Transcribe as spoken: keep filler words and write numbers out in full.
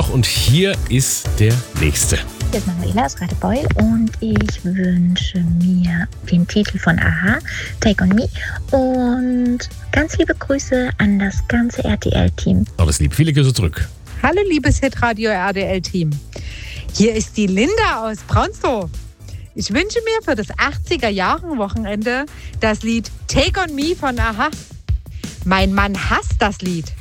noch und hier ist der nächste. Hier ist Manuela aus Radebeul und ich wünsche mir den Titel von Aha, Take On Me, und ganz liebe Grüße an das ganze R T L-Team. Alles lieb, viele Grüße zurück. Hallo liebes Hitradio R D L-Team. Hier ist die Linda aus Braunsdorf. Ich wünsche mir für das achtziger-Jahren-Wochenende das Lied Take On Me von Aha. Mein Mann hasst das Lied.